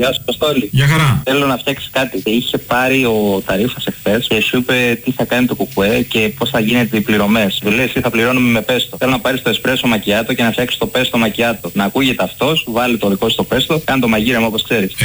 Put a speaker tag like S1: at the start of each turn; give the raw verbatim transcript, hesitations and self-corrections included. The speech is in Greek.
S1: Γεια σου, Αποστόλη.
S2: Γεια χαρά.
S1: Θέλω να φτιάξει κάτι. Είχε πάρει ο Ταρίφας εχθές και σου είπε τι θα κάνει το κουκουέ και πώς θα γίνεται οι πληρωμές. Του λέει εσύ θα πληρώνουμε με πέστο. Θέλω να πάρεις το εσπρέσο μακιάτο και να φτιάξεις το πέστο μακιάτο. Να ακούγεται αυτός, βάλει το δικό σου το πέστο, κάνει το μαγείρεμα όπως ξέρεις.